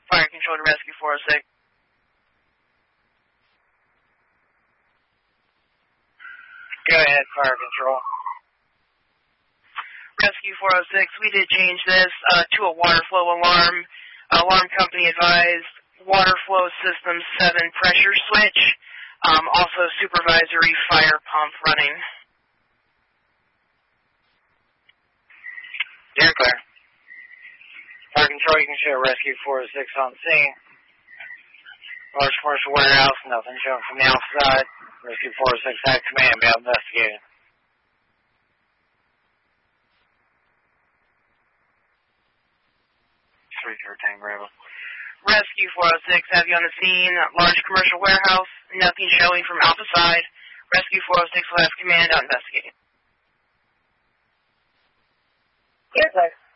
Fire Control to Rescue 406. Go ahead, Fire Control. Rescue 406, we did change this to a water flow alarm. Alarm company advised water flow system 7 pressure switch. Also supervisory fire pump running. You're clear. Fire Control, you can show Rescue 406 on scene. Large commercial warehouse, nothing showing from the outside. Rescue 406 at command, be out investigating. Bravo. Rescue 406, have you on the scene. Large commercial warehouse, nothing showing from Alpha side. Rescue 406 will have command out investigating. Yes, sir.